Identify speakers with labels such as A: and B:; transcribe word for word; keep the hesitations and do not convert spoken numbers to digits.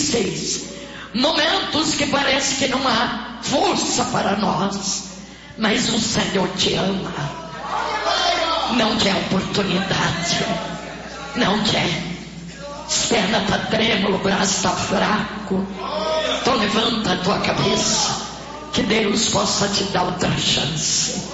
A: difíceis, momentos que parece que não há força para nós, mas o Senhor te ama, não quer oportunidade, não quer. As pernas estão trêmulas, o braço está fraco, então levanta a tua cabeça, que Deus possa te dar outra chance.